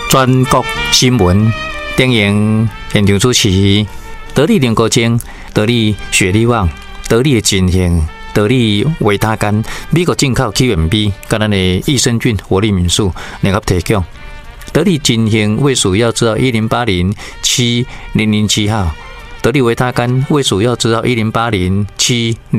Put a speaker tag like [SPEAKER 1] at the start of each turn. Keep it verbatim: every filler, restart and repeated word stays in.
[SPEAKER 1] 全国新闻电影现场主持，得力灵高精，得力雪力旺，得力的进行，得力维他干，美国进口 Q M B， 跟咱的益生菌活力敏素联合提供。得力进行卫署要知道一零八零七零零七号，得力维他干卫署要知道一零八零七。